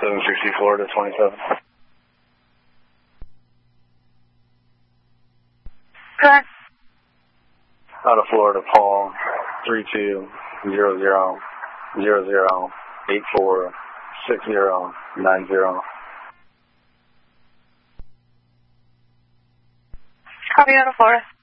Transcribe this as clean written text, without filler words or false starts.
760 Florida 27. Go ahead. Out of Florida, Paul, 320000846090. Copy, out of Florida.